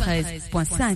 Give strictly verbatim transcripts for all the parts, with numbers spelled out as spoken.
quatre-vingt-treize point cinq.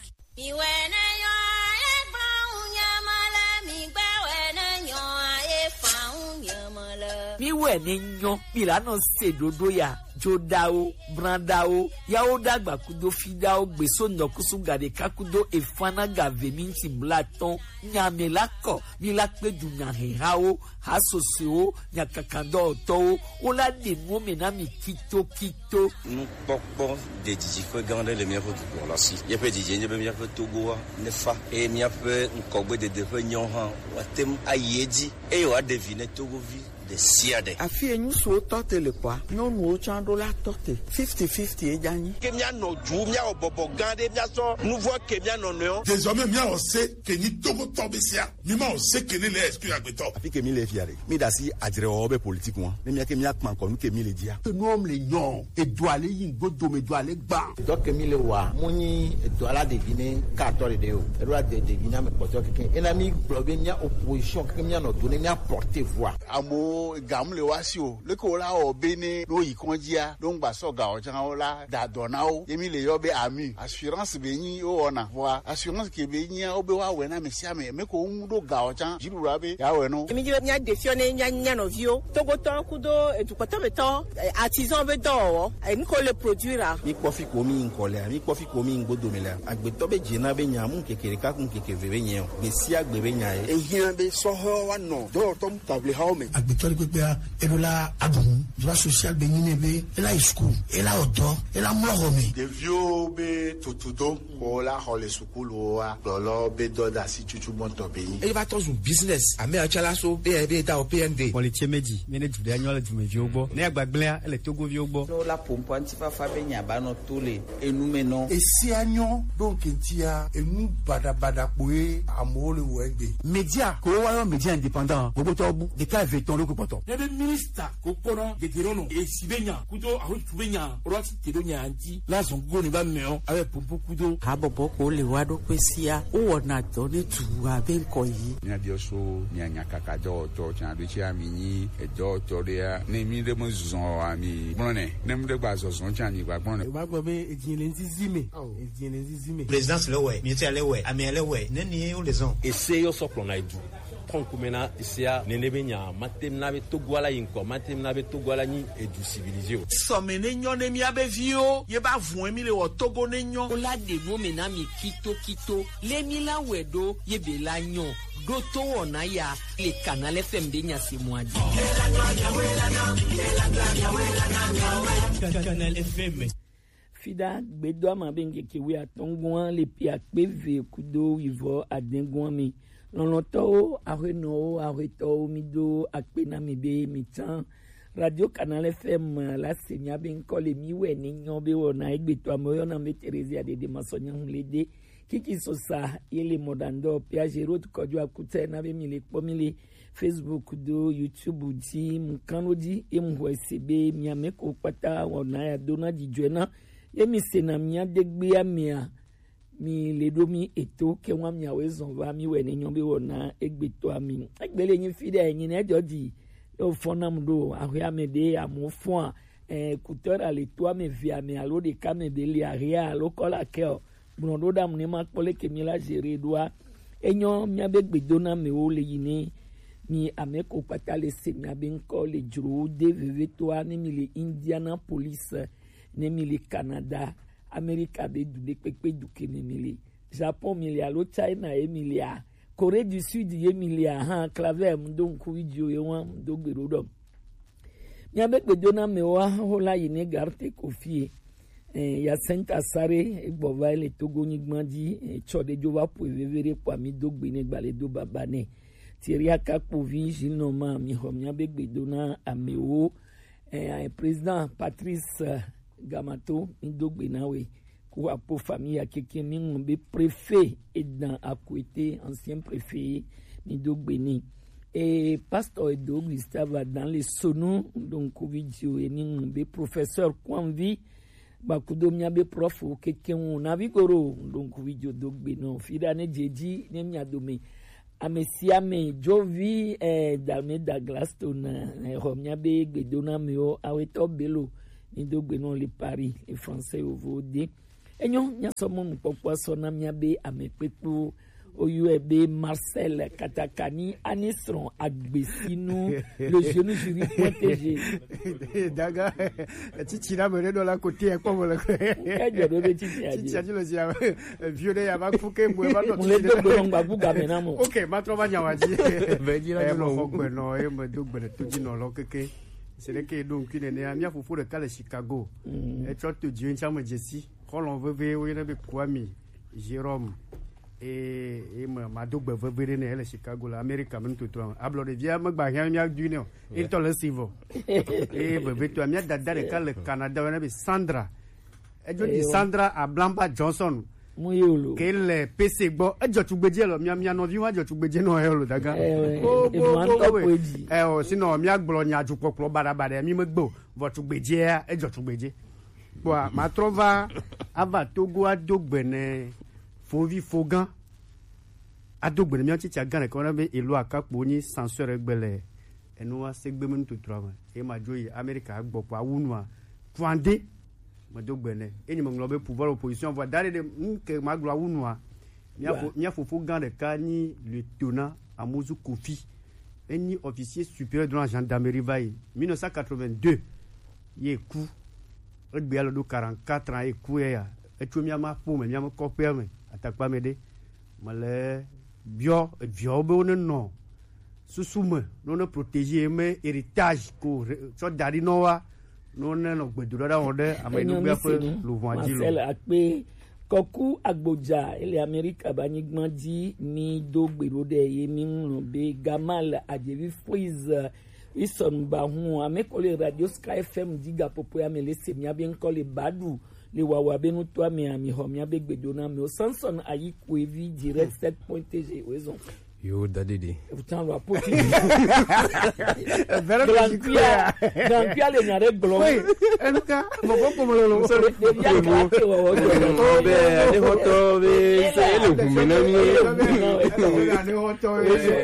Miwe ni nyo milano sedodo ya jodao brandao yao dagba kudo fidao gbeso ndokusu gade kakudo efana gave minti blaton nyamelako milakpe du nyahehao hasoseo nyakakando to ola de momena mi kito kito nous pokpo de dijiko gande le miafo du la si yepe dijenge be miafo togo ne fa e miafo nkogbe de de nyon han watem ayedi e wa devine togo vi de siade afi enyu so tote le kwa nyonu o chando la tote fifty fifty e janyi kemia no ju mia obobo gande mia so nouveau kemia no no désormais mia on sait que ni togo tobesia mi ma on sait que les exclu agbeto afi que mi le fiare mi dasi adire obe politique moi ne mia que mia kman ko nu que mi le dia que nous homme les non et doit aller yin godo me doit aller gba donc que mi le wa muni doit la deviner quatorze de o e doit de deviner me porter quelqu'un et ami provenia opposition que mia no donner mia porter voix amo gamle wasio le ko la obene no ikonjia don gba so ga ojan ola da donao emi le yobe ami assurance be yin o ona wa assurance ke be yin obe wa we na mesia me me ko un do ga ojan jirura be ya we no emi je nya defione nya nya no vio togo to kudo etukoto beto artisan be do emi ko le produire mi kofi ko mi nkole mi kofi ko mi ngodo mele agbeto be jina be nya mu kekere ka kun kekeve be nya be si agbe be nya e yin be so ho wa no do to table how me agbeto pepea edola adun droit social be nyinebe ela school ela odo ela mohome de vieux be totudo ko la hole school wa lolo be do da si chuchu monto be e va to un business ame achala so be be da o P N D politie meji mene jude anyola jumeji ogbo ne agbagblea ele togo vi ogbo no la pompo antifa fa be nya ba no tole enumeno e si anyo donc ntia enu bada bada poe amole wegbe media ko wa yo media indépendant gogo to bu de ka veton le ko poto nebe minister ko kono de gerono e sibenya kudo aho tubenya orati tedonya anti la zongo ni ba meo ave pompo kudo habobo ko le wado kwesia o wona to ne tu aben ko yi nya bioso nya nya kakado to chan bi chia mi ni e do to dia ne mi de mo zon ami brone ne mi de gba zo zon chan ni gba brone ba gbo be ejinle nzizime ejinle nzizime présidence le we mi ti ale we ami ale we ne ni o le zon e se yo so plona idu konkumena isia nenebenya matemna be togwala yinko matemna be togwala ni edu civilisé o somene nyon ne mi abevio ye ba vun emi le wo togo ne nyon ola de momena mi kito kito le mi la wedo ye be la nyon doto ona ya le canal F M de nya se moadi canal F M fida gbedo ama benge kewe atongwan le pi akpeve kudo wivo adengwan mi loloto areno areto mido akpena mibe mitan radio canal F M la senya ben kole miwe ni nyobe wona egbeto amoyo na meterezia de de masonya hulede kiki sosa yele modando piagero tukojo akute na be mile pomile Facebook do YouTube di mkanodi emhwesebe miameko pata wona ya dona dijwena yemi sena mia degbe amia mi le domi eto ke wan mi awezon va mi we ni nyon be wona egbeto ami egbele yin fide yin ejo di o fonam do ahwe amede amofon eh kutora le to me via me alo de kame be li aria alo kola ke o bunodo dam ni ma pole ke mi la jere doa enyo mi abegbedo na me o le yini mi ameko patale se mi abenko le juro de veveto ani mi le Indianapolis ne mi le Canada America be du de pepe du kenemili Japon milia lo China emilia Corée du Sud emilia ha claver mdo nku video yewan mdo gberodom nyabe gbedona mewa hola yine garte kofie eh ya senta sare egbova ele togo nyigbandi eh, chode jova po vevere kwa mi dogbe ne gbale do babane tiria kapovi jinoma mi ho nyabe gbedona amewo eh président Patrice uh, Gamato indogbe nawe kwa po famille ya keke mingombe préfet et dans Akwete ancien préfet ni dogbe ni et pasteur Edo Gustave dans les sono donc video et ngombe professeur Kwanvi bakudo miabe prof o keke on avigoro donc video dogbe no fidane jeji ne miadome amesiame jovi eh dalme da Glaston eh romiabe gbedona meo aweto belo ni dogbe non les paris les français au vodé enyo nya so mo popo so na mia be amepepu oyu ebe Marcel Katakani Anisron Agbesinu le jeune jury protégé daga titi na mere do la côté e comme le kajo do be titi aji titi aji le sia vieux ya ba fuke mwe ba do le do do ngba buga menamo OK ma trova nyawaji be dira no hokwe no e me do gbere to dino lo keke c'est le que donc il est amia fufu de Cale Chicago et tu te dis un Jesse on veut ver où il est Kwame Jérôme et et ma double veut ne le Chicago l'Amérique même tout temps ablo de via me ba ya mia du no intolesivo et veut tu amia dada de Cale Canada on a Sandra et je dis Sandra à Blamba Johnson muyolo quel P C bo e jo tugbeje lo mia mia no vi wa jo tugbeje no e lo daga e man to poji e o sino mia gblo nya ju poplo barabara mi me gbo vo tugbeje e jo tugbeje bo ma trova ava Togo adogbene fovi fogan adogbene mi ti ti agan ko na be elo akapo ni censeur egbele enu wa segbe mi to trova e ma joyi America agbopo awunua twande madogbene eni monglobe pouvoir opposition va dare de nke maglo awunua miafo miafo fo gan de kani lieutenant Amouzou Kofi eni officier supérieur de la gendarmerie vai mille neuf cent quatre-vingt-deux ye coup egbe alo do quarante-quatre ans e coup ya etu miama po me miama kopé me atakpa me de male bio bio be on no susume no no protéger me héritage ko so dari noa non non gbedura da wonde amenu be fe lo vondi lo Marcel akpe koku agboja ele America banigman di mi do gbero de ye mi nlo be Gamal Adjevi Freeze ison ba hu amekole radio Sky F M diga popo ya mele se mia be nkole badu le wawa be no to ami ami ho mia be gbedona me o Samson ayiku evi direct sept point t g oison yo dadidi putain va poti vera Glanpia Glanpia le nyare glo enuka bobo pomolo so de ya ka ke wo wo be ani hoto be se le kumena mi ani hoto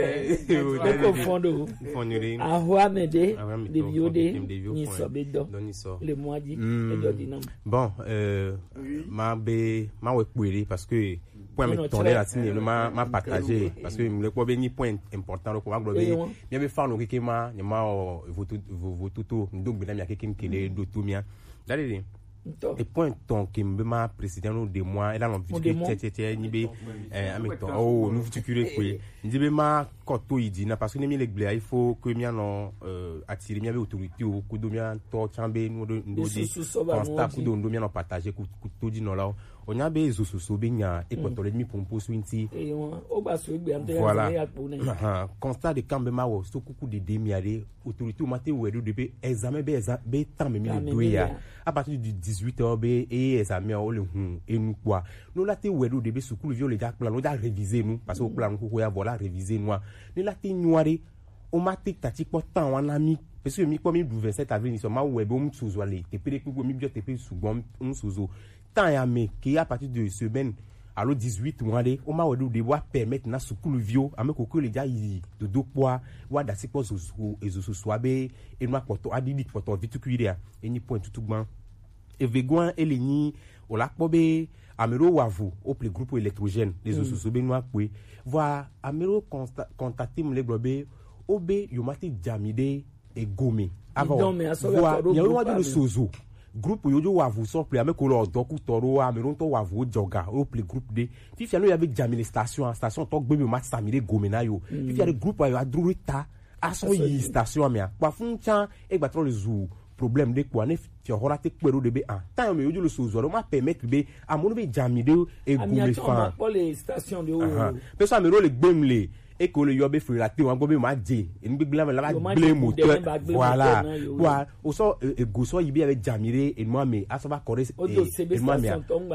e ko fondo foniri ahwa mede de viode ni so be do le moadi e do dinam bon euh ma be ma we pere parce que point me tourner la signe ma ma partager parce que le ko be ni point important le ko aglo be bien be fa no kekema ni ma votu votu ndo gbe na mi akeke nkele do to mia dalili et point ton qui me ma président de moi et là on vit que tete ni be eh ameto oh nous futurer quoi ndi be ma koto idi na parce que ni le gble il faut que mi no attirer mi avec autorité au coup do mi to chambe nous do di constat coup do mi no partager coup to di no la on a be zo so be nya e koto le mi pompo swinti e o ba so gbe ante ya ya constat de cambe ma wo so kuku de demiare autorité o matin ou de be examen be be temps me mi le doya à partir du dix-huit heures be et examen o le hun et nous quoi nous la te wedo de be sukulu viole ja plan no da réviser nous parce que au plan ko ya voilà réviser nous ni la te noire o matin tati po temps wan ami parce que mi ko mi vingt-sept avril ni so ma webo mu suzo ale te pere ku mi bio te pere sugbon un suzo tant ya me qui à partir de semaine alors dix-huit mois de o ma wedo de wa permettre na sukulu vio ame ko ko le ja yi de do poa wa da sipo so ezo so swabe e no apoto adidi poto vitukuire e ni point tutugban e vegoin e leni o la pobe amero wavu au plus groupe électrogène les osso so be no apwe voir amero contacter me le globe obe yomati jamide e gome avant voir ya yo wa de sozo groupe yojo wavu so plus ame ko lo doku toro amero to wavu joga au plus groupe de fifi no ya be jamile station station to gbe me mat samire gome na yo fifi ya groupe ya drurita aso yi station amia pa fun chan e gba tro le zu problème de quoi ne fi hora te kwero de be an tan me yojo le sozo ma permettre be amono be jamide e gome fa pour les stations de haut pe so amero le gbemle et que le yobe frelaté on gobe ma dé en bigla la blé moteur voilà voilà au so e goso yibi avec jamire et moi mais asaba coré et moi mais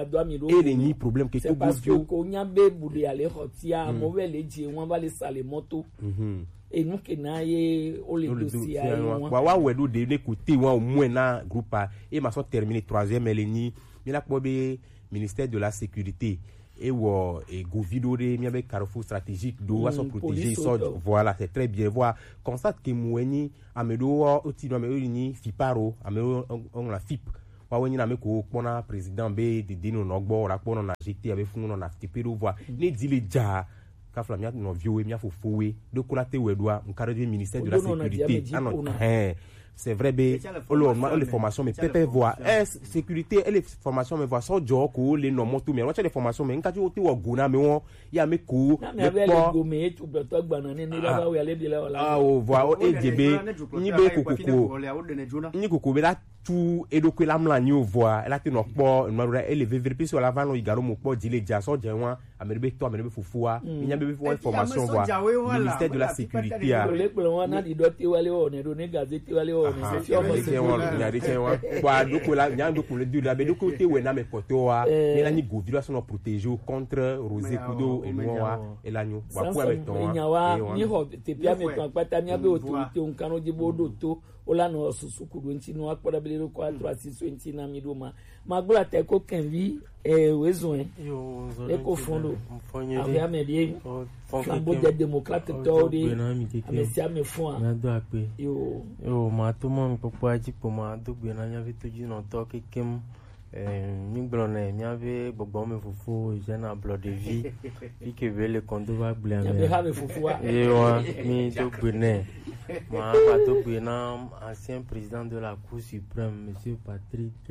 et les ni problème que tout parce que ko nyambe buli ale hotia mo wele die won ba le sale moto et nous que na ye o le dossier wa wa wedo de ne côté wa au moins na groupe et ma so terminé troisième eleni mais la pobe ministère de la sécurité et wo et govido de mi avec carrefour stratégique do so protéger so voilà c'est très bien voir constate que moeni amedo oti no me ni fiparo amedo on la fip wa wenyi na me ko kpona président be didi no no gbo ra kpona na jete abe funu no na tipero voa ni dile ja ka fla mia no viowe mia fofowe de ko la te wedua nkare du ministère de la sécurité ano hein c'est vrai be olo ma les formations mais pepe voa eh sécurité et les formations mais voa so jo ko le no moto mais watch les formations mais nkati o te wo gona me won ya me ko me po me tu to gbana ni ni la ba we ale de la wala ah o voa o ejebe ni be kokoko ni kokoko be la tu edoku la mla ni o voa la te no po no ra elever verpi sur la van no igaro mo po dile ja so je won amerebe to amerebe fufua nya be be formation voa ministère de la sécurité a le pe won na di do te wale o ne do ne gazette wale o ne se fi o mo se won ya de chen won kwa doko la nya doko le du la be doko te we na me poto wa ni la ni govira so no protéger contre rosé kudo et noa et l'agneau wa pour avec ton ni ho te pia me ton pata mi abe autorité on kanu di bodo to ola no susu kudo nti no akpoda bele ko atro asiso nti na mi do ma magula te ko kenvi e wezo en e ko fondo ave amedie flambeau des démocrates tori amesi ame fon na do ape yo yo ma to mo popo aji po ma do gbe na nya vi toju no to kekem eh mi glone mi ave gbogbo me fufu je na blood de vie fi ke vele kondo va gble ame ya be fufu wa e wa mi do gbe ne ma ba do gbe na ancien président de la Cour suprême monsieur Patrick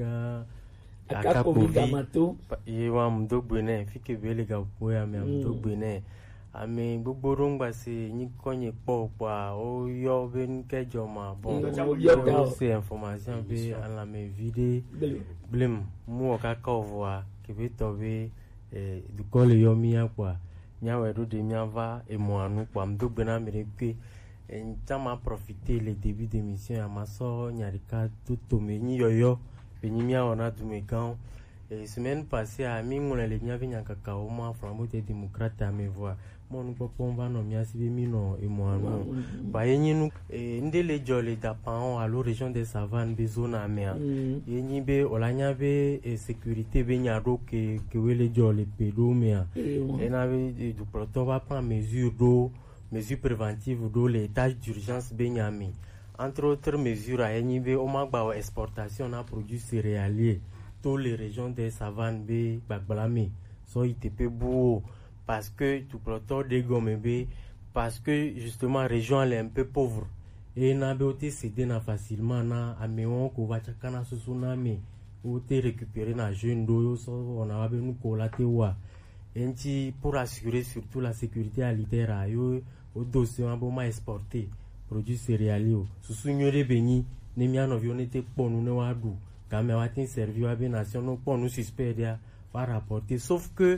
Akakoviga Mato e wa mdo gbe ne fi ke vele ga po ya me mdo gbe ne ami gbogbo rongba se yin konye po pa o yo be nkejo ma bon c'est information be ala me vide blim mu ka kovwa ke be tobe eh du kole yo mi akwa nya we do de nya va e mo anu kwa mdogbe na mere pe en tama profiter le début d'émission ya maso nyarika tout me nyi yoyo be nyi mi ona du me kan et semaine passée à mi ngona le nya vinya kaka o ma flambeau des démocrates à me voir mon papa va no mi asibe mi no e mo anu ba yenyi nu e ndele jole da pan à l'origine des savanes bezona mea yenyi be olanya be e sécurité be nya do ke ke wele jole pedo mea e na be du proto va prendre mesure do mesures préventives do les tâches d'urgence be nya mi entre autres mesures a yenyi be o magba exportation na produits céréaliers tous les régions des savanes be bagbalami so itepe bu parce que tout proto de gomebe parce que justement région elle est un peu pauvre et na be oti céder na facilement na ameon ko va chakana susunami ou te récupérer na jeune do so on a be nu ko la te wa enti pour assurer surtout la sécurité alimentaire yo au dossier on ma exporter produits céréaliers susunyore beni ne mi ano vionete ponu ne wa du quand me wa tin servi wa be nation no ponu suspect dia va rapporter sauf que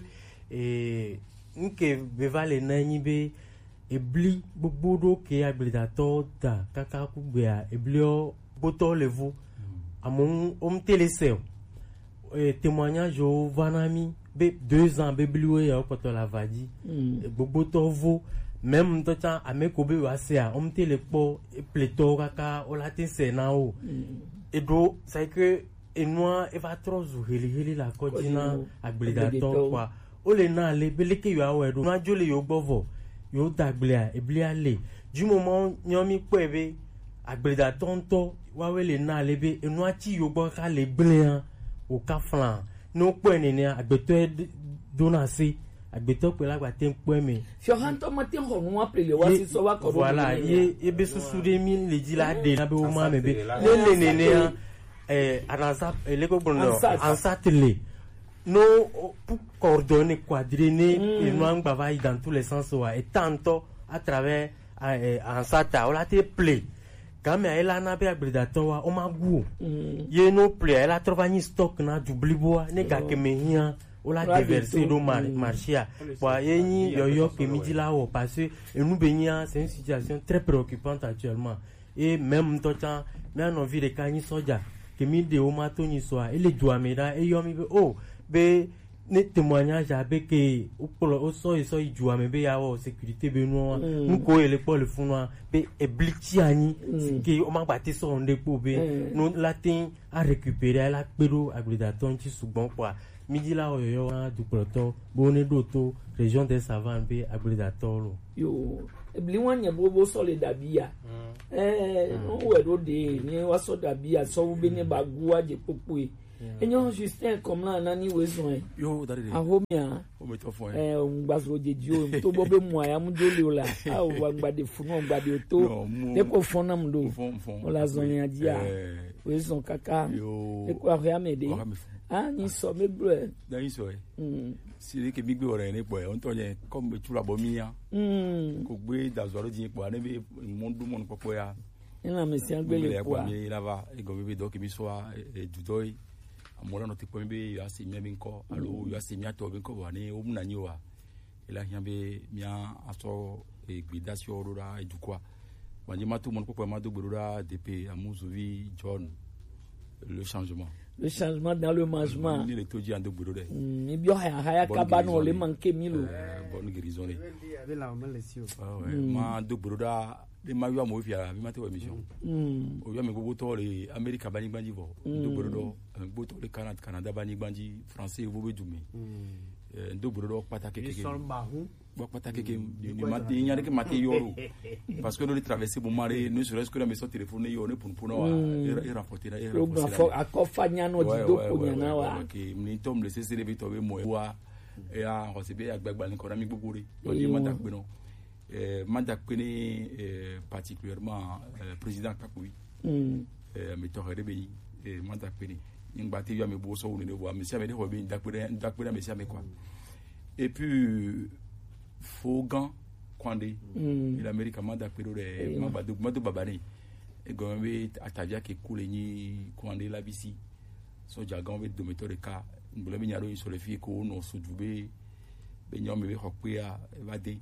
et nke bevale nanyi be ebli bobodo ke habilitateur ta kaka ku bia eblio boto levu amon om teleseo e témoignage au vanami be deux ans be bliwe ya poto la vadi boboto vo même tota ameko be wasea om telepo pleto kaka olate senao et do c'est que et moi e va trop heli heli la kodina habilitateur quoi ole na le beleke yo awedo na jole yo gbovo yo dagblia eblia le du moment nyomi pebe agbeda tonto wa wele na le be enu achi yo gbo ka le gblian o ka flan no pe ni ni agbeto donasi agbeto pe la gba te pe mi fioranto mate ho no apele wa si so wa ko voilà ye ebe susu de mi le di la de na be o ma me be le le ne ne eh anasa le ko bono ansatele non pour coordonner quadriner mm. et nous travailler dans tous les sens ouais. Et tantôt à travers euh, en sata on a été play quand mais elle a n'a pas prédateur on m'a goût y no play elle a trouvé stock na double bois ne ga que mehia on l'a déversé dans marché pour yeni yoyo que midi là haut parce que nous baignons c'est une situation très préoccupante actuellement et même temps mais on a vu les cagnis soja que midi au matin ni soir et les douameda et yomi oh be ne témoignage avec que o so so ijua me be ya o sécurité be no nko ele po le funwa be e blichi ani que o ma gba so onde po be no latin a récupérer la pedo agridaton ti sugbon kwa midi la o yo du proto bone doto région des savanes be agridaton yo e bli wanya bobo so le dabia eh no we do de ni wa so dabia so be ne bagua je popo enyo Justin comme là nani weson e yo dare ahomia o me to fo eh on gbaso de dio to bo be mo ya mu dole o la a o wa gbade funu o gbade to e ko fon nam do o la zonya dia weson kaka e ko ahia mede ah ni so me bro da ni so e si ke bigbe ore ni po e on to yen comme be tula bo mi ya ko gbe da zoro din po ani be mo du mo popo ya ina me si agbele po mi lava e go be do ke bi so e dudoi amora no te po be ya si mi nko alo ya si mi ato be nko wa ni o mu na ni wa ila hian be mia aso e gbidasi orura edukwa wanje matu mon popo ma do gbedura dp amuzuvi John le changement le changement dans le mangement ni le toji ando gboro de ni bio ha ha kaba no le manke milo bonne guérison le la maman le sio ah ouais ma do gboro da de ma yo mo fia mi ma te émission o yo me gogo to le America bani gbanji vo do gboro do gbo to le Canada Canada bani gbanji français vo be dumi euh do gboro do patake keke bo patake keke ni ma de nyare ke mate yoro parce que nous traverser bon mari ne serait-ce que la maison téléphone yo ne pour pour no et rapporter et rapporter akofanya no di do ko nyana wa que ni tom le cc de to be mo wa e a receber agbagba ni ko na mi gbogbo re o je ma dak pe no eh ma dak pe ni particulièrement président Kakoui euh me to re be e ma dak pe ni ngba te yo me bo so ni bo amesi ame de ho be dak pe dak pe amesi ame quoi et puis Fogan Kwande mm. il America manda pero de mabadu madu babani e gombe atavia ke kule ni Kwande la bisi so jargon be dometo de ka ngule mi nyaro so le fi ko no so dube be nyom be hokwe a evade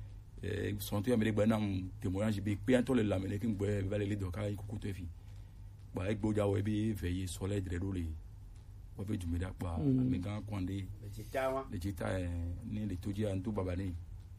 e sonto ya me gba na témoignage be pe anto le lamene ki ngbe vale le doka ikuku to fi ba e gboja we be veiller soleil de role wa be dumeda pa me gan Kwande le jita ni le toji antu babani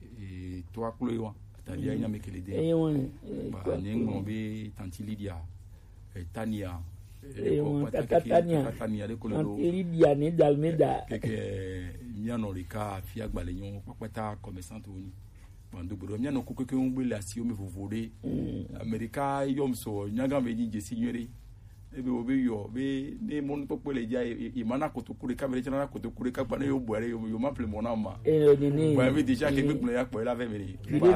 e to akulo yo tavia ina me kele de e won ba ni ngmo be tanti Lydia e Tania e won Tania Tania de kolelo Lydia ni Dalmeda keke miano lika fi agbale yon papata commerçante oni bandu bro miano ku keke un gbele asi o me fofode America yom so nyaga me ji jesi nyere ebe obe yo be ne mon popo le ja i mana ko to kure ka be chana ko to kure ka pa ne yo boare yo yo maple mon ama e ni ni ba me déjà que me ya po la ve me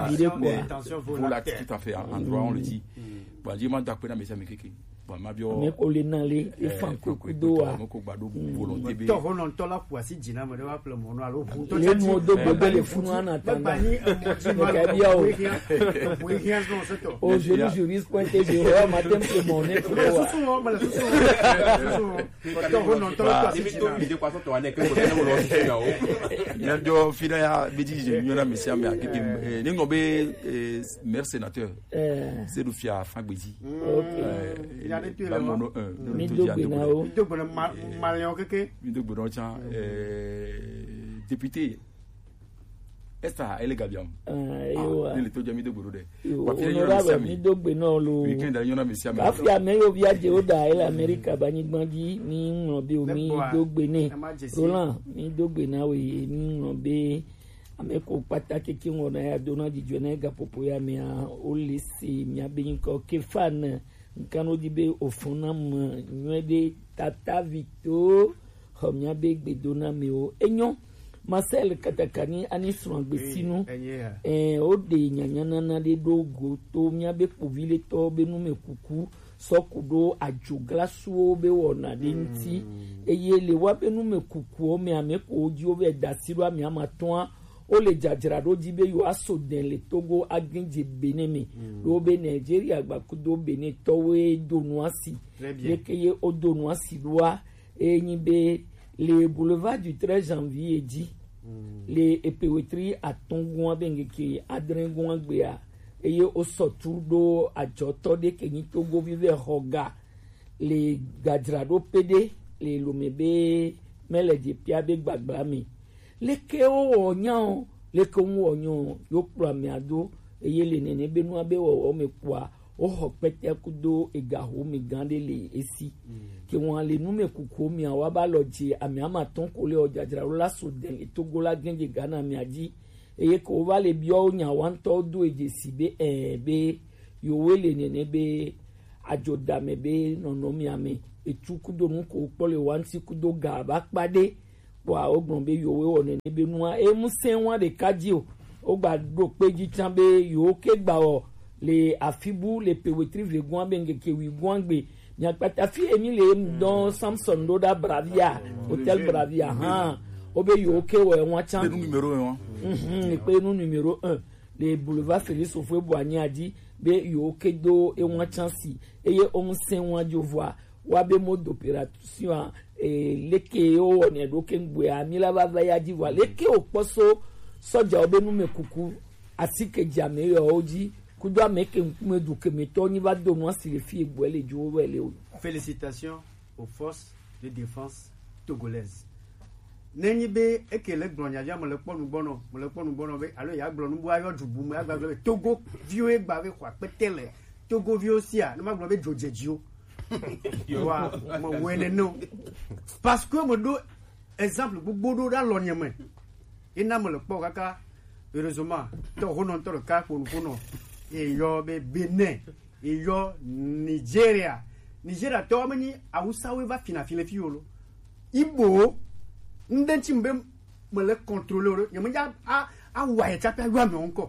pour la tout à fait en droit on le dit ba ji ma da pe na me sa me keke ba ma bio me ko le na le e fan ko do wa mo ko gbado volonté be to hono to la po si jina mo de wa ple mon alo to le mo do be le funu ana tanga ni ka bia o we here no se to o je le juriste pointé je o ma temple mon ne ko wa mala susu to hono to la po si jina mi de kwa so to ane ke ko de mo lo si na o ya jo fina ya bidi je nyona me sia me akeke ni ngo be maire sénateur eh c'est Rufia Fagbezi OK ya de tu le mo mi do bina o mi do bina malion keke mi do bina cha euh député esta ele gabiam eh yo ni le to je mi do gboro de wa fi yo mi do gbe na lo weekend da nyona me sia me afi ame yo via je o da ele America ba ni gbanji ni nro bi omi do gbe ni Roland mi do gbe na we ni nro be ame ko pataki ki won na ya dona di jona ga popo ya mi a o le si mi abin ko ke fan nkano di be ofuna mo nwede tata Victor ho mi abe gbe dona mi o enyo Marcel Katakani ani sron gbe sinu eh o de nyanyana na de dogo to mi abe povile to be nu me kuku sokudo ajoglaso be wona de nti eye le wa be nu me kuku o mi ame ko oji o be dasiru ami amaton o le jajara do jibe yo aso den le Togo aginje benemi do be Nigeria gbakudo bene towe donuasi lekeye o donuasi loa eyin be le boulevard du treize janvier dit le epewetri atongun abenge ki adrengun agbea eye o sotu do ajoto de kenyi Togo vive hoga le gajara do pede le lomebe meleje piabe gbagba mi leke o onyan leke o onyan yo pro mi ado eye le nene benu abe o me kwa o ho pete kudo egaho mi gande le esi ke won le nu me kuko mi awa ba loje ami amaton ko le ojajara la so den le Togo la genje Ghana mi aji eye ko va le bi o nya wan to do eje sibe eh be yo we le nene be adzodame be nɔnɔmiame etu kudo nu ko kpɔ le wanti kudo ga ba kpa de kpɔa wogblɔ be yewoe wɔ nene be nua emusẽ wa ɖeka dzi o wogba ɖo kpe dzi tsã be yewo ke gba wɔ le afibu le pewetri vegua be ngeke wi gua gbe nyakpata fi emi le dɔn samson do da bravia hotel bravia hã wobe yewo ke wɔ ɛwa tsã le kpe nu numéro un le boulevard Félix Houphouët-Boigny a dit be yewo ke do ɛwa tsã si eye omusẽ wa dzo voa wabe mode d'opération e leke o ne do ke ngbe ami la va va ya di voa leke o kposo soja obe nu me kuku asike jame yo oji kudo ameke nkume du ke meto ni va do no si le fi egbo le jo wele o. Félicitations aux forces de défense togolaises. Nenyi be ekele gbronya ja mo le ponu gbono mo le ponu gbono be alo ya gbro nu bu ayo dubu mo agba be Togo vio e gba be kwa petele Togo vio sia no ma gbro be jojejio. Wa mo wele no parce que mo do exemple gbogbo do da lo nyeme ina mo le po kaka heureusement to hono to ka ko no e yo be Benin e yo Nigeria Nigeria to amani Hausa we va fina fina fiolo Igbo ndenti mbe mo le contrôler nyeme ja a a wa e chapa wa mi onko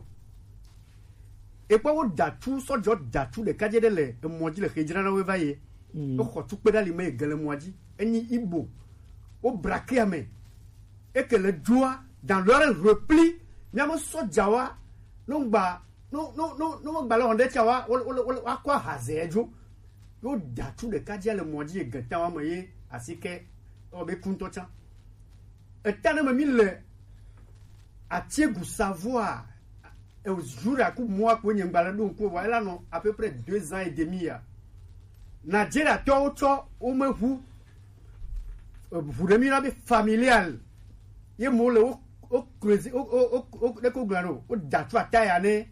e po wo datu so jo datu de kaje de le e mo ji le kejira na we va ye o ko tu pedali me gele mo ji eni Igbo o braquer ame et que le joie dans leur repli nyamo so jawa no gba no no no no gba lo nde chawa wa kwa hazejo yo datu de kaje le mo ji e gata wa maye asike o be kunto cha etana me mille atiegu savoir et aux jours à coup moi ko nyembala do ko wa la no à peu près deux ans et demi ya Nigeria to to o me hu vous demi na be familial ye mo le o o creuser o o o de ko glano o datu ataya ne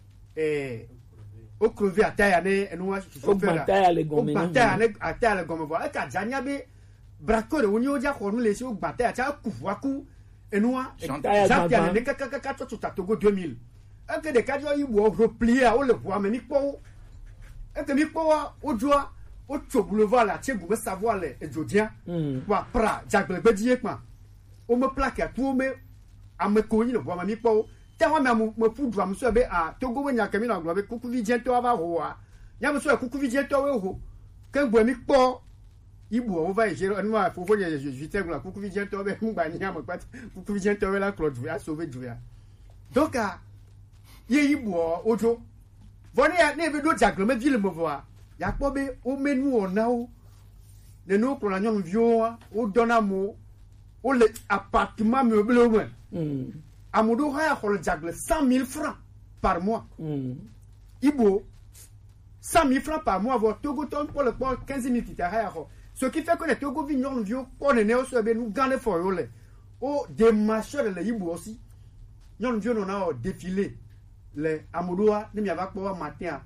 eh o crever ataya ne enu wa o bataya le gomme o bataya ne ataya le gomme vo e ka janya be bracole o ni o ja ko nu le si o bataya cha ku wa ku enu wa ja ne ka ka ka to to Togo deux mille e ke de ka jo Igbo replier o le vo me mi po e ke mi po o joa o tso boulevard la tchegou me savoir le ejodia wa pra jagle bedie pa o me plaque a tout me a me ko yin bo ma mi po te wa me me fu dwa me so be a Togo we nya kemi na glo be kuku vidien to ava ho a nya me so kuku vidien to we ho ke gbo mi po Igbo o va ejero anu a fofo ye je te glo kuku vidien to be ngba ni am pat kuku vidien to we la Claude a sauver Julia donc a ye Igbo ojo voni ya ne be do jagle me ville me voir ya kpɔ be o menu ona o ne no kplɔ nyɔnu viwo o dɔna mo o le appartement meublé o me amudo haya xɔ le jagle cent mille francs par mois Igbo cent mille francs par mois vɔ Togo tɔ kpɔ le kpɔ quinze mille tita haya xɔ ce qui fait que les Togo vi nyɔnu viwo kpɔ nene o sɔ be nu gã ne fɔ yo le o démarcheur le Igbo aussi nyɔnu viwo nɔna o défilé le amudoa ne miava kpɔ wa matin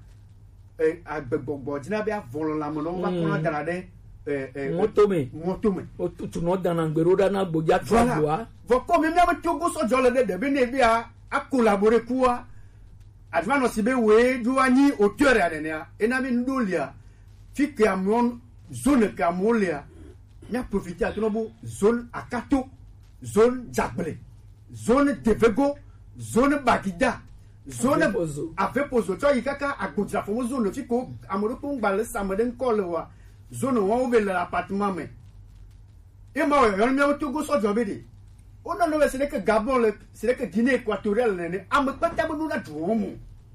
agbegbogbɔ dzina be avɔlɔ lamɔ na wo va kɔnɔ dana ɖe motome motome o tutu nɔ dana gbero ɖa na gbodza tu aboa vɔ kɔmi miabe Togo sɔdzɔ le ɖe ɖe be ne be a akolabore kua aduma nɔ si be woe dzo anyi auteur ya nenea ena mi nuɖo lia fi ke amewo zone ke amewo lia mia profiter ato nɔ bo zone Akato zone Dzagble zone Devego zone Bagida zone ave pozo to yi kaka agbodra fo zone fi ko amodo ko ngba samede nko le wa zone won be le appartement me e ma yo mi o Togo sojo be de o no no be se ke Gabon le se ke Guinée équatoriale ne am pata bo na dwo mu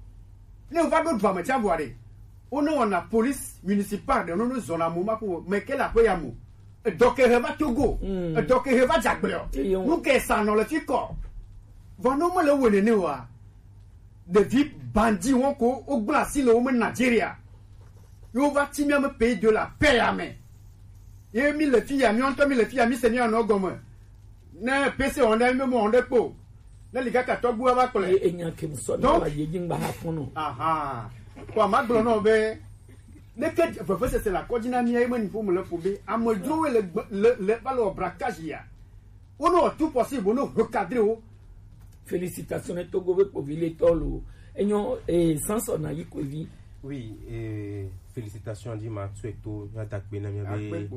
ne o va do dwa me chabuare o no on a police municipale de no no zone amu ma ko me ke la ko ya mu e doke he va Togo e doke he va Dzagble nu ke sa no le fi ko va no mo le wone ne wa de vie bandit won ko o gba si le o me Nigeria yo va ti mi me pays de la paix amen e mi le fi ya mi on to mi le fi ya mi se ni ona gomo na pese on da me mo on de po na liga ka to gbu aba kole e nya ke so na wa ye jingba ha funu aha ko ma glo no be de ke fe fe c'est la coordina mi e mo ni fo mo le fo be amojo we le le ba lo braquage ya o no tout possible no recadrer o félicitations Togo be povile tolo enyo e sanso na yikovi Oui, et félicitations dit ma souhaito yata kwena miabe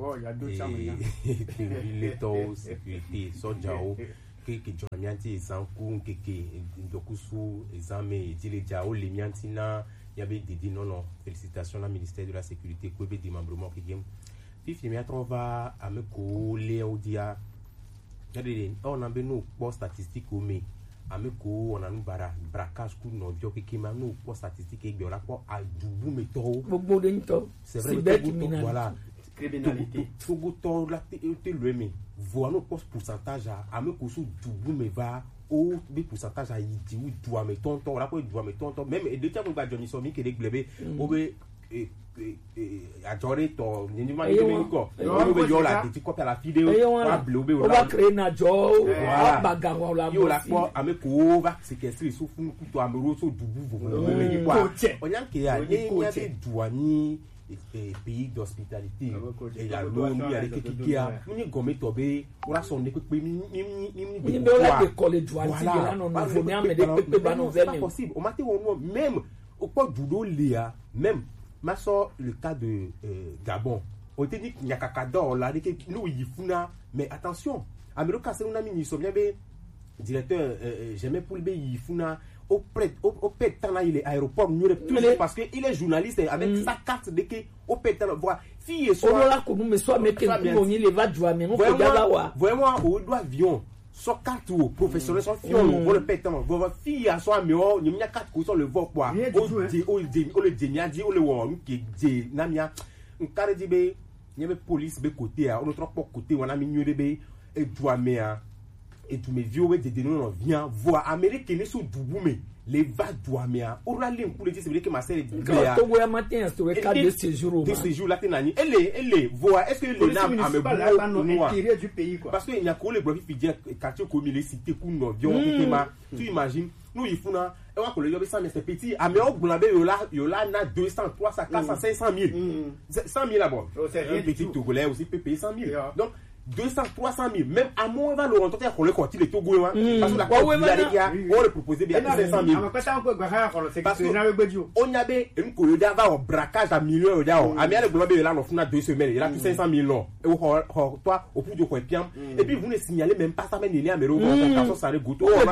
et leto sécurité sojao ke ke jonamianti ezanku ke ke ndokusu ezame dile jao le miantina yabe didi non non félicitations au ministère de la sécurité ko be démembrement ki game fifi mi atrova ameko le odia yade on a beno pour statistique o me ameko on a nu bara braquage coup no bio ke kema nu pour statistique e bio la pour a dubu meto gbogbo de nto c'est vrai que voilà criminalité tout to la te le me voa no pourcentage ameko so dubu me va o bi pourcentage a yidi ou doit me tonton la pour doit me tonton même et de tia ko ba Johnny Somi ke de glebe o be ajore to ni ma ni ko o be yo la ti ko la video wa blobe o va créer na jo wa bagawa la yo la po ameko va séquestrer so fun ku to amero so dubu vo ni kwa onyanke ya ni ya be douani et pays d'hospitalité et la l'ONU avec qui a ni gomme tobe ora son de pe ni ni ni ni be la de coller douane ti là non non faut même de pe ba non c'est possible o mate won même au pas judo lia même ma so le cas de euh, Gabon on te dit qu'il y a kakado là de que nous yifuna mais attention America c'est un ami ni so bien be directeur euh, jamais pour be yifuna au près au, au pétan là il est aéroport nous parce que il est journaliste avec mm. sa carte de que au pétan voir fille soit on là comme mais soit mais que on y les va jouer mais on peut pas voir vraiment au doit avion so carte ou professionnel so fion pour le pétan voir fille à soit mieux ni mia carte ko so le voir quoi au dit au dit au le dit nia dit au le won qui dit na mia un carré dit be ni be police be côté à on autre côté on a mis de be et doit mais et tous mes vieux ouais des non vient voir Amérique ne sous douboumé les va douamia ora lim pour dire c'est vrai que ma sœur dit là to goya matin sur le cas de ce jour de ce jour là tenani elle est elle est voir est-ce que les nam a me du pays quoi parce que il y a que les profits fidèles quartier comme les cités ku no vion kema tu imagines nous il faut na et on ko le yobe ça mais c'est petit a me oglabe yo là yo là na deux cents trois cents quatre cents cinq cents mille cent mille là-bas un petit togolais aussi peut payer cent mille donc deux cents trois cent mille même à mon va le rentrer qu'on le côté les Togo parce que la quoi on le proposer bien cinq cent mille parce que on y avait une corrida va au braquage à millions d'euros à bien le globe là on fait deux semaines il a plus cinq cent mille non et toi au bout du coin bien et puis vous ne signalez même pas ça même il est à méro quand ça le goût on va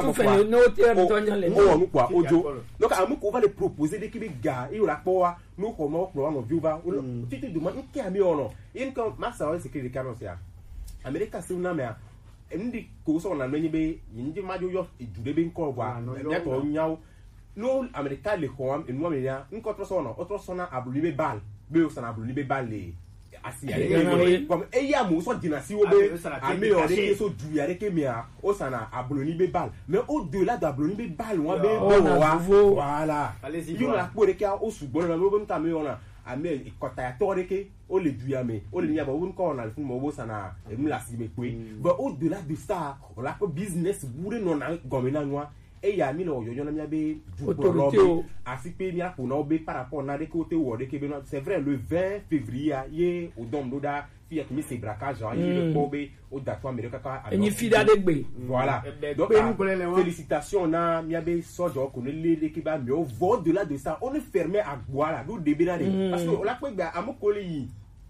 quoi quoi audio donc à mon va le proposer des Québec gars il la quoi nous comment on view va tu te demandes qui a mis on non il comme ma ça c'est que les canons ça America c'est una mea ndi ko so na menye be yindi majo yo edude be nko bwa ya to nyaw no America le ko am enu me ya nko tro so no otro so na abulu be bal be o so na abulu be bal le asi ya comme e ya mo so dinasi wo be ami o de so du ya de ke mea o so na abulu be bal mais au delà d'abulu be bal wa be wa voilà yo la po de ka o su gboro na mo nta me ona ame ikota ya toreke o le duyame o le niaba won ko na le fun mo bo sana e mu la si me pe but au delà de ça on la ko business boure non na gomena nwa e ya mi lo yoyo na mi abe du problème asipe mi apo na obe par rapport na de côté wo de ke be c'est vrai le vingt février ye o dom doda fi ak mi se braquage en le kobe o dato America ka ni fida de gbe voilà donc félicitations na mi abe sojo ko ne le ke ba mi o vo de là de ça on est fermé à Boala do débé na parce que la ko gba amokole yi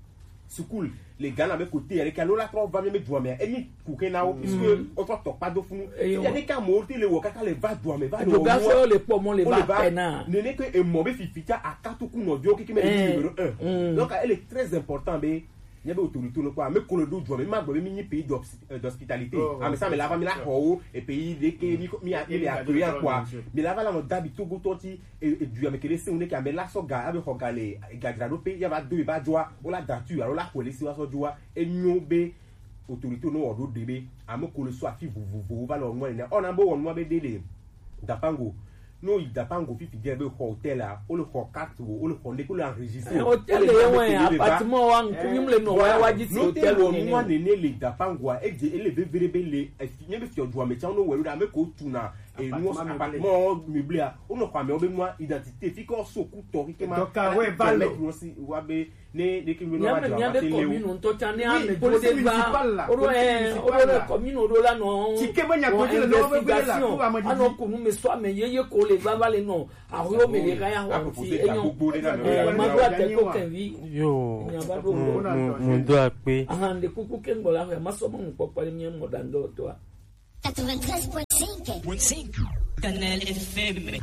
school les gars avec côté avec alors la trois va me doit mais et ni couquer na puisque on top pas do funu il y a des cas mortés le waka les va doit mais va do gafo le pomo le va pena ne ne que e mo be fifita a quatre ku no bio qui met numéro un donc elle est très important be il y a autorité no quoi mais ko le do doit mais ma gbo mi ni pays d'hospitalité ah mais ça mais là va mi la ho et pays de que mi mi a il a accueillir quoi mais là va la dabi togo toti et du avec les c'est on est que mais là so ga avec regale gagrado pays il y a deux ba joie on la datu alors la police wa so joie et nyobe autorité no odo debe amoko le so afi vuvu va lo mo ne on a bo won mo be dele dapango no il dapango fi fi gebe hotel là o le ho quatre o le ho le ko le enregistrer hotel le won appartement wa nkum le no wa wa jiti hotel o ni wa ne ne le dapango e je ele be be le e fi me fi ojo me chan no we da me ko tu na et nous appartement meublé à on ne croit mais on veut moi identité fi ko so ku to ki ma donc ouais valo aussi wa be ne ne ki no wa ja wa te le o to tane a me to de ba oro e oro le commune oro la no ti ke manya ko le no be la ko amadi ano ko nu me so ame yeye ko le ba ba le no a ro me le ga ya ho ti enyo ma do ate ko ken vi yo mo do ape aha de kuku ken bola ho ma so mo ko pa le mi mo dando to quatre-vingt-treize virgule cinq Canal F M.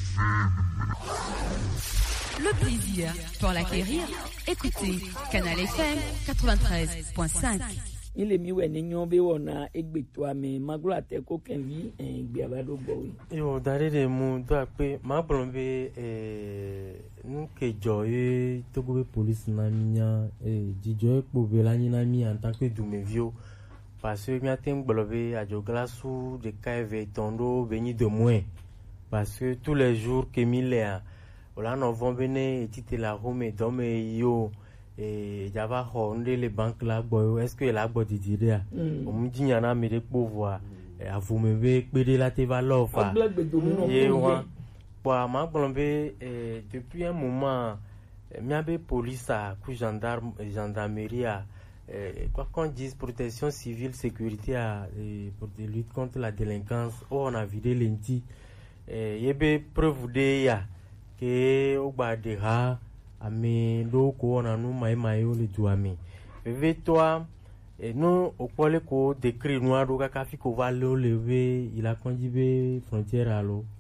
Le plaisir pour l'acquérir, écoutez Canal F M quatre-vingt-treize virgule cinq. Il est mieux ni nyombe wona egbetwa me magula te ko kenvi en gbe abado bowi. Yo dare de mu do ape ma blombe eh nke joye to go police na minya eh jijo po bela ni na mi en tant que dumevio. Parce que mia tem blové à joglasu de kaive tondo veni de moins parce que tous les jours que milea ola no vont venir tite la home dome yo et java honde les banques là boy est-ce que la bo didiria o mu jinya na me de pouvoir a vous me ve pede la te valeur fa et wa pour ma blombe depuis un moment mia be police a ku gendarme gendarmerie a Euh, quoi qu'on dise protection civile, sécurité à, euh, pour de lutte contre la délinquance, oh, on a vidé l'enti. Il y a preuve de ya que au bas de ha, ame do ko on a nous maï maïo le douami. Veve toi, nous au quoi le ko décrit noir do kaka fi ko va le lever, il a conduit frontière à l'eau.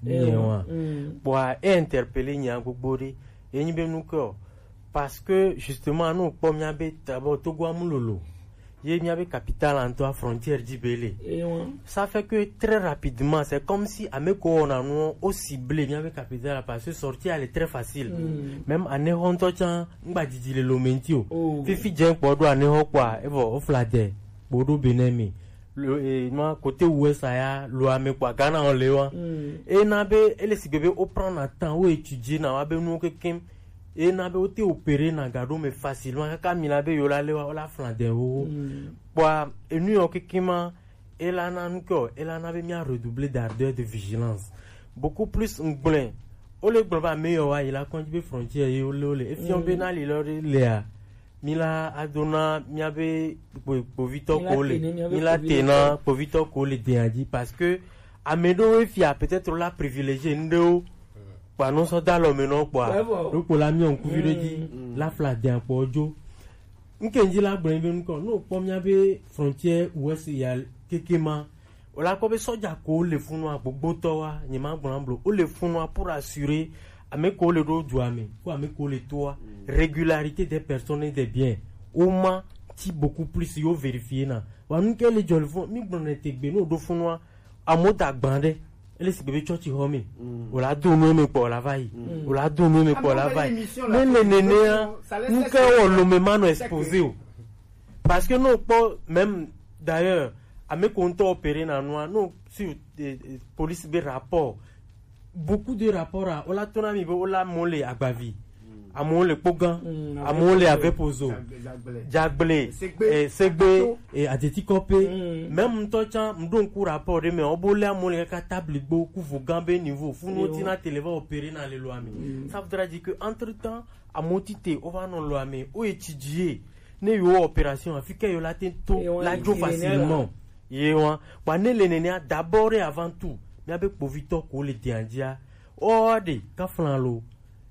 Pour interpeller nya gobori, et ni ben nous ko. Parce que justement nous comme miabe d'abord Togo amulolo yé miabe capitale en toi frontière d'Ibélé ça fait que très rapidement c'est comme si ameko on a nous au ciblé miabe capitale parce que sortir elle est très facile mm. même ane honto chan ngba didile lo mentio oh. Fifi jen podo ane ho kwa evo o flade bodo benemi le et moi côté ouest aya lo ame kwa Ghana on lewa mm. Et nabe ele si bébé au prendre temps ou étudier na wabe nous quelqu'un et n'a pas été opéré dans gado mais facilement quand il a eu la lewa la flande ou quoi et nous okikima et là nan ko et là n'avait mis à redoubler d'ardeur de vigilance beaucoup plus ngblin o le global meilleur il a conduit frontière et o le et fi on benal il leur léa mila adona miabe po vito ko le mila tena po vito ko le diandi parce que amedo fi a peut-être la privilégié ndo pa non so dalo meno kwa ro ko la mi on ku fi reji la flade en pojo nkenji la gbon be nko no po mi abe frontière ouest ya kekema o la ko be soja ko le funu agbogbo to wa ni ma gbon blo o le funu pour assurer ame ko le do duame ko ame ko le to régularité des personnes et des biens au moins ti beaucoup plus yo vérifier na wa nke le jol fun mi gbon te gbe no do funu amoda gbande ele si bébé church home o la do no me po la vai o la do no me po la vai mais le néné nka o lo me mano exposé parce que non pas même d'ailleurs à me compte opérer na noa non sur police be rapport beaucoup de rapports à o la tona mi o la mole agbavi amon le pogan amon le avec pozo jagblé et segbe et adeti copé même tocha m'don ku rapport mais on bolé amon le ka table gbo ku vo gambe niveau funu tina téléva opérer dans les lois mais ça voudra dire que entre temps à motité on va non loi mais ou étudier ne yo opération afrique yo la tento la jo facilement yewa pa ne le nene d'abord et avant tout mais avec povito ko le tiandia o de ka flanlo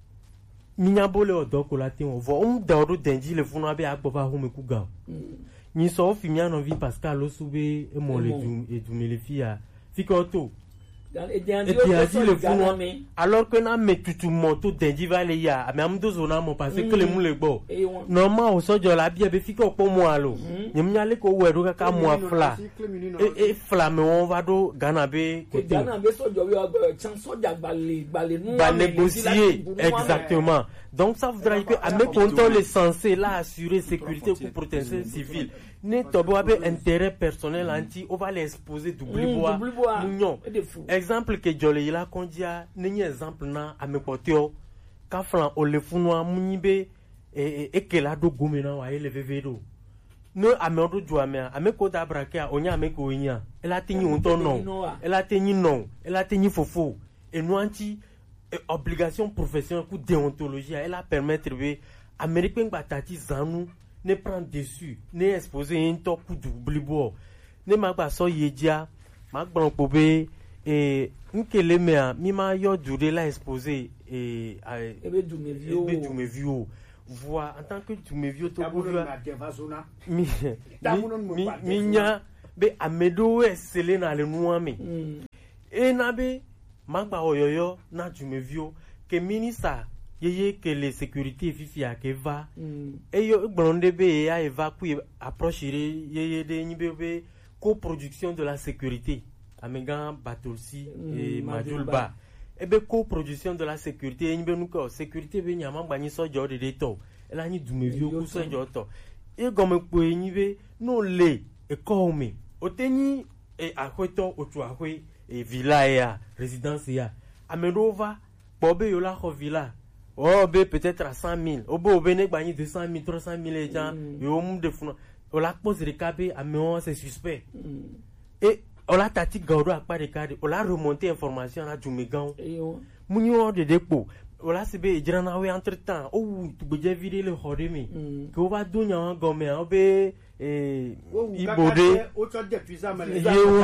minyabole odoko latin on voit on dauro denji le funu abe agboba home kuga ni so fi mi anon vi Pascal osube e mo le dum e dum le fia fikoto et denji le funu alors que na metutu moto denji va le ya mais am do zona mo parce que le mu le gbo normal o sojo la bi e be fiko po mo alo ni mi ale ko weru ka mo afla e e fla me on va do Ghana be côté Ghana be sojo wi chan soja gbale gbale nu va négocier exactement. Donc ça voudrait dire que à mes contrôles est censé là assurer sécurité pour protection civile. Ne tobo abe intérêt personnel anti on va les exposer d'oubli bois. Non. Exemple que jole ila kondia ni exemple na à mes potio ka flan o le funwa munibe et et que la do gomena wa ele vevedo. no amedo du amea ameko da brakia onya ameko nya ela tinyi unto no ela tinyi no ela tinyi fofo enu anti obligation professionnelle ku déontologie ela permettre be américain batati zanu ne prend dessus ne exposer un to ku doublibo ne magba so yedia magbon pobe e nkele mea mi ma yo dure la exposer e ebe du me vio ebe du me vio voix en tant que tu me vieux to mi mi mi nya be amedo esele na le nuame e na be magba oyoyo na tu me vieux que ministre yeye que les sécurité fifi a que va e yo gbonde be ya évacuer approcher yeye de nyibe be coproduction de la sécurité amegan batolsi et majulba ebe coproduction de la sécurité nyibe nuko sécurité be nyama gbani sojo de de to ela ni dumevio ku sojo to e gome po nyibe no le e komi oteni e akweto otu akwe e villa ya résidence ya amedova bobe yo la ko villa o be peut-être à cent mille obo obe ne gbani deux cent mille trois cent mille gens yo mu de funa o la pose recapé ameon c'est suspect et on la tati gaudo a pas de cadre on la remonter information à Dumegan munyo de dépôt on la sebe jirana we entre temps oh tu beje vider le horemi que on va donner un gomme on be eh ibode o to de puisa male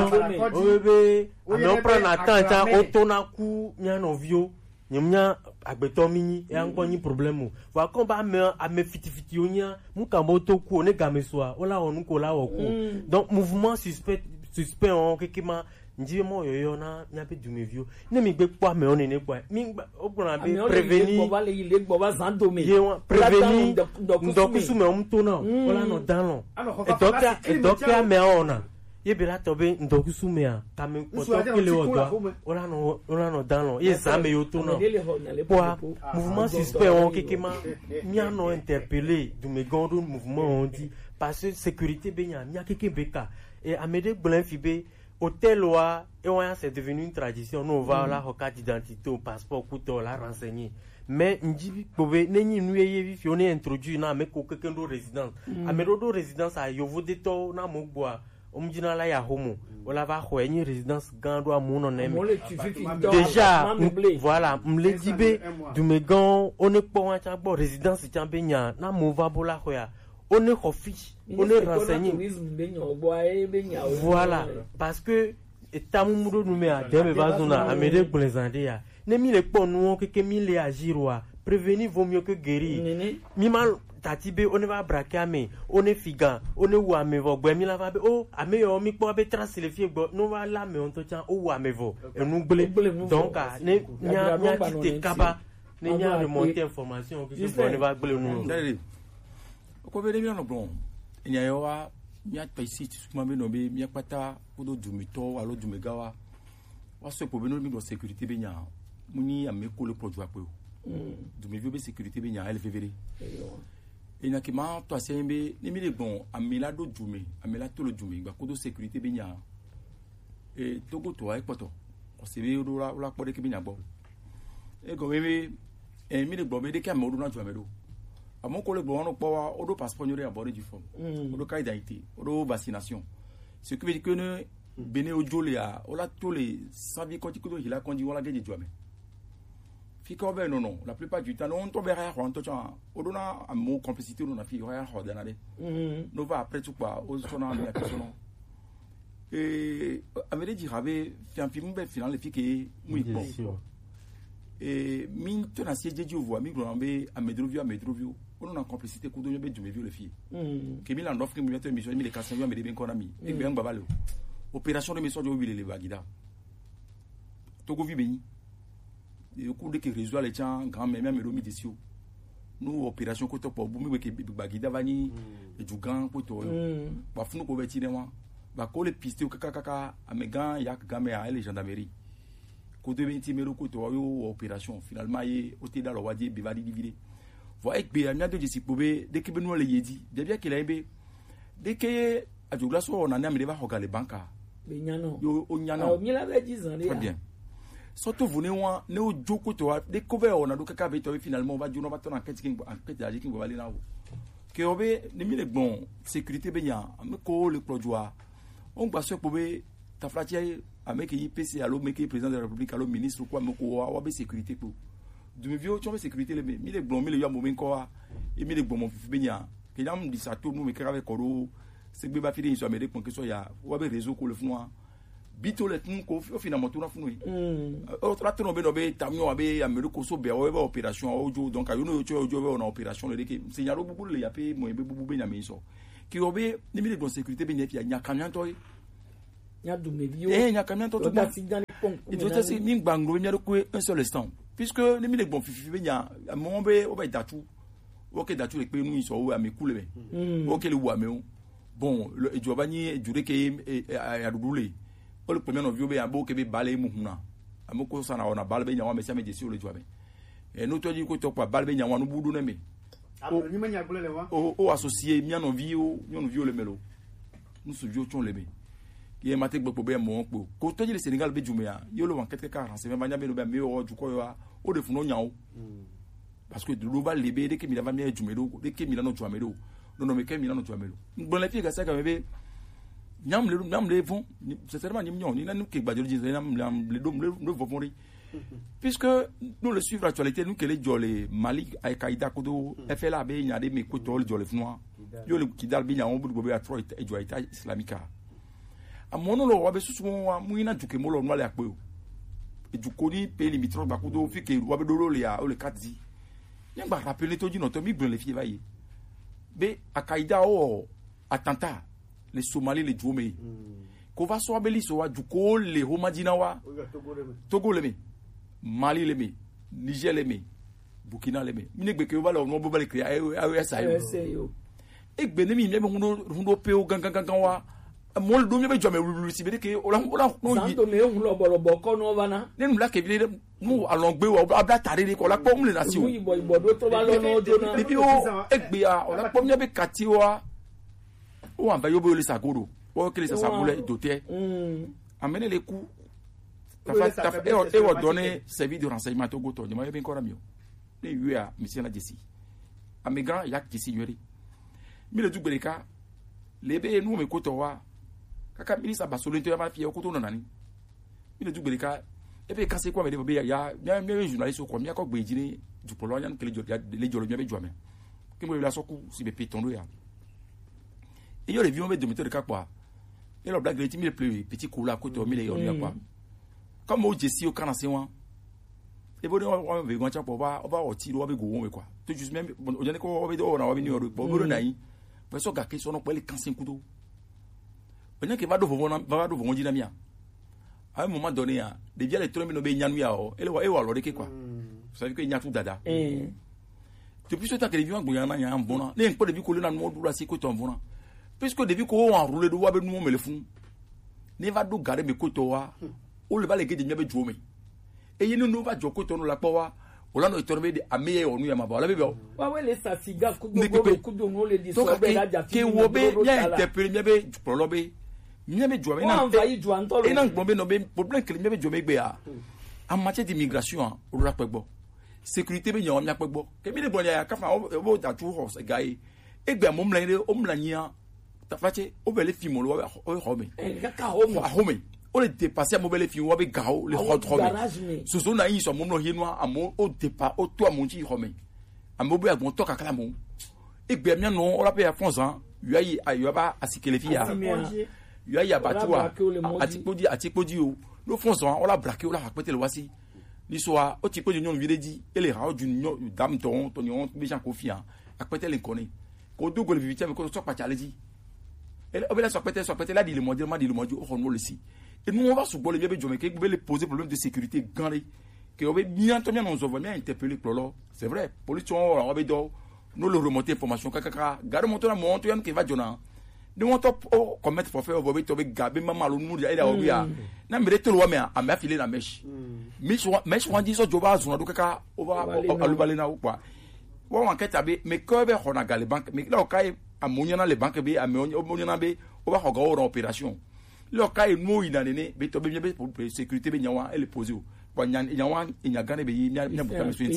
o be on prend attente otona ku nya no vio nyamnya agbeto mini e anko ni problème wa kon ba me a me fitifiti onya mu kamboto ku ne gamesoa o la onu ko la wo ku donc mouvement suspect suspect on kekima nji mo yoyo na nyape du mevio ne mi gbe kwa me on ne kwa mi o gbona be prévenir ko ba le ile gbo ba zando me prévenir donc su me on to na o la no dan lo e docteur e docteur me ona ye be la tobe ndoku su me a ka me ko to kele o do o la no o la no dan lo ye za me yo to na kwa mouvement suspect on kekima mi ano interpeller du me gondo mouvement on dit parce que sécurité be nya mi akeke beka et Amédée Blanfibé, hôtel Loa, et c'est devenu une tradition. Nous, on va là, au carte d'identité, au passeport, couteau, là, renseigner. Mais, n'jibi, pouvez, n'enni, nous, y on est introduit, na, mais, quelqu'un de résidence. Amédée de résidence, à Yovo de to, na, mogboa, omdina la ya homo. On la va, quoi, une résidence, gando, à mon on aime. Déjà, voilà, m'le dibé, du mégan, on est pas un chabo, résidence, c'est un baignard, na, mova, bola, quoi. On est office, on est renseigné. Voilà, parce que tamudo nous met à deme bazona Amédée Blenzandia. Ne mi le pon nous que mi le agir wa. Prévenir vaut mieux que guérir. Mi mal tatibe on va braquer mais on est figan, on est ou amevo. Gwe mi la va be oh ameyo mi po be tracer le fie gbo no va la me on to tian ou amevo. Et nous blé. Donc ne nya nya kite kaba, ne nya remonter information que je on va blé nous. Ko be de mi no bon nya yo wa mi at paisi ti suma be no be mi akpata odo dumito alo dumegawa wa so po be no mi do sécurité be nya muni ameko le produit apo dumevio be sécurité be nya elle février et na ki ma to asembe ni mi le bon amela do dume amela to le dume gba ko do sécurité be nya e togo to ai poto o se be do la la po de ki be nya bo e go me e mi le bon be de ka mo do na ju amedo mon collègue on pas au passeport à bord du forme au cas d'identité au vaccination ce qui veut dire que ne bene au jolia on a tous les sans vie quand il a conduit on la gagné joie mais fiko ben non non la plupart du temps on tombe rien on touche on donne un mot complicité on a fait rien on donne nous va après tout quoi aux sonant la question et avec dire avait fait un film ben final les filles qui oui bon et min to na siège du voix mi grombe à Medrovio à Medrovio on a complicité ko do be du me vieux les filles que mi la offre mi mettre mission mi les quatre mi me bien qu'on a mis et bien babalo opération de mission de wile les bagida to go vi beni et ko de que résoudre les gens grand même me romi desio nous opération ko to po bu mi ke bagida vani et du grand ko to ba funu ko beti de moi ba ko le piste kaka kaka amegan yak game à les gendarmerie ko de vingt numéro ko to yo opération finalement y au dans le wadi bivadi divider voyez que bien de d'ici pouvez dès que nous les yedi de bien qu'il a bé dès que a du glace on en a mais va regarder banca yo o nyano mi la dix ans très bien surtout vous ne wa ne o joko to découvert on a do kaka be to finalement on va dire on va ton enquête qui enquête d'aller qui va aller là que obe ni mi le bon sécurité be nya me ko le projwa on gba so pobe ta flatie avec I P C allo meke président de la République allo ministre quoi me ko wa be sécurité pour de me vieux tu be sécurité le mi le bon mi le ya mo men ko e mi le bon mo fi be nya que yam di sa to nous me kra ko ro se gbe ba fi de so amede pon que so ya wa be réseau ko le fun bito le tun ko finalement tout na funu mm o tra tno be no be tamio abe ameriko so be o be opération ojo donc ayo no cho ojo be on opération le ke signalo bubu le yape mo be bubu be nyame so ki obe ni mi de sécurité be nyafia nya kamianto nya du mevio eh nya kamianto tout ba et tout ça c'est ni gbanglo nya ko un seul instant puisque ni mi de bon fifi be nya mo be o be datu o ke datu le pe nu so o ameku le be o ke le wa me bon le ejoba ni jure ke ya dudule o le premier novio be abo ke be balé muhuna amoko sana ona balbe nyawa me same jesi o le joabe e no to di ko to pa balbe nyawa no budu na me o ni manya gole wa o o associé mi anovio mi anovio le melo nous se vio chon le be ye mate gbo be mo po ko to di le Sénégal be jumea yo le wan kete ka ran se me manya be no be me o ju ko yo o de funo nyawo parce que de l'oba lebe de ke mi la va mi jumelo de ke mi la no jumelo no no me ke mi la no jumelo bon la fille ga sa ka me nyam le nyam le vont c'est seulement ni mignon ni nous que badjo di nyam le dom le vont mourir puisque nous le suivre l'actualité nous que les jolé Mali ay Kaïda kodo F L A be nya de me ko tol jolé fnoa yo le kidal bi nya on bu bobe atro e jo ita islamica amono lo wa be susu wa mu ina juke mo lo no le ape o e juko ni pe limitro ba kodo fi ke wa be do le ya o le katzi nya ba rappeler to di no to mi gbon le fi baye be akaida o attentat les Somalis les Djomé ko va so abeli so wa juko le homadina wa Togo le me Mali le me Niger le me Burkina le me mi ne gbe ke va lo no bo bale kria e sa yo e gbe ne mi mi hundo hundo pe o gangan gangan wa mo le do mi be Djomé lu si be ke o la o la no yi santo me un lo bolo boko no bana ne nu la ke bi mu alon gbe wa abla tare ni ko la po mu le na si o mu ibo ibo do to ba lo no do na bi o e gbe a o la po mi be kati wa ou on va y obéir les sagodo ou que les sagoulés doté amener les coups et on donner service de renseignement au goto ni ma bien encore mieux les huit monsieur la d'ici à mes grands yak d'ici yori mais le double cas les bé nous me koto wa kaka ministre basolo to ma fie koto nani mais le double cas et puis quand c'est quoi mais bé ya bien bien journaliste ko mi ko gbe jini du pologne que les les jolo bien be joame que mo la soku si be pitondo ya et yo les vieux me de cas quoi et le blague les plus petit coula côté au milieu on quoi comme au Jessie au canacé wa et bon on veut goncha pour va on va au tiro avec go quoi tout juste même on dirait ko on do na wa ni oro bo bo na yi parce que ga question no pour les cancer kudo on que va do vont va do vont dire mia à un moment donné a de bien les trombe no be nyanu ya o ele wa e wa lo de quoi vous savez que il y a tout dada eh depuis ce temps que les vieux ngboyan na ya mbona ne nko de bi ko le na mo dura si ko ton mbona puisque depuis qu'on a enroulé de wabe nous me le font ne va do garder mes koto wa o le ba le gede nyabe djome e yinu no va joko to no la pawa o la no torbe de ameye onu ya maba la bebe o wa we le sasiga kudo go kudo no le disobe la ja ke wo be ya interpréter nyabe prolobe nyabe djome na va yi djo antolo e na gbombe no be problème que nyabe djome gbe a en matière d'immigration o la pegbo sécurité be nyawo mya pegbo ke mi le bon ya ka fa o da tu ho se gai e gbe mo mla o mla nya ta fache o bele fimo lo wa o home e ka home home o le dépasser mo bele fimo wa be gao le hot home so so na yin so mo no hinwa amo o dépa o to amonji home amo be agbon to kakala mo egbe mi no o la pe afon zan yo ayi ayo ba asikele fi ya yo ayi abatuwa atipodi atipodi o lo fon zan o la braquer o la rapete le wasi ni so a o ti podi nyon videji ele ha o ju nyon dam ton to nyon be jan confiant apete le koni ko do go le vivite me ko so pa challenge elle obela so pété so pété là dit le modèle m'a dit le modèle on le ici et nous on va sous le bébé jomé que vous les poser problème de sécurité grand que on va bien bien on se voit bien interpeller plolo c'est vrai police on va do nous le remonter information kaka garde monter la monter yann qui va jona de on top commettre pour faire on va to be gabe mama lo nu ya obia na mbere to lo me a me afile na mesh mesh mesh wan di so joba zuna do kaka on va alubale na quoi on enquête abe mais que be hona gale banque mais là kai amonya les banques be amonya be o ba hoga o opération le kai no ina nene be to be be pour sécurité be nyawa elle poser o bo nyan nyawa nya gane be nya nya buka meswenti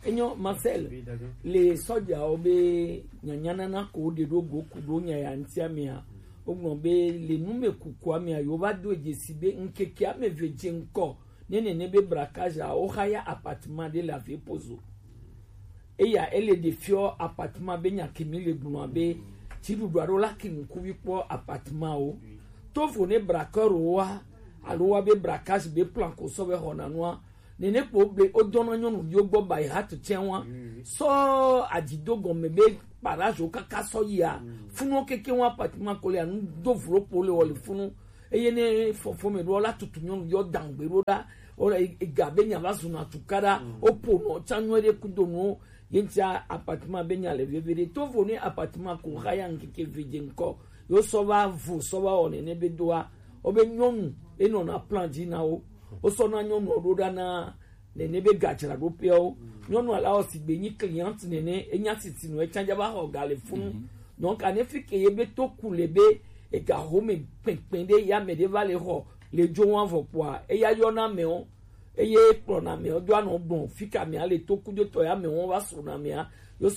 enyo Marcel les soja obe nyanyana na ko de do go kudo nya ya ntia me a ogno be le nume kukua me a yo ba do ejesibe nkeke ame veje nko ne ne ne be braquage a o haya appartement de la vie pozo e ya ele de fio appartement be nya kemi le gbon be ti du do la kin ku wi po appartement o to fo ne braqueur wa alo wa be braquage be plan ko so be hona noa nene po ble odono nyonu yo gbo by heart chenwa so ajido gomme be parajo kaka so ya funu keke wa appartement ko le anu do vro pole wole funu eyene fofo me do la tutu nyonu yo dangbero da ora igabe nya basuna tukara opo no chanwere kudono yentia appartement be nya le vevere to voni appartement ko haya nkeke vijenko yo so va vu so va onene be doa obe nyonu eno na plan dina o o so na nyonu ododa na nene be gachira do pe o nyonu ala o si gbe yin client nene enya siti no e chanja ba ho gale fun donc anefike ye be to kule be e ga home penpende ya me de vale ho le jo wan vo poa e ya yo na me o e ye pro na me o do anu bon fika me ale to kujo to ya me won wa so na me a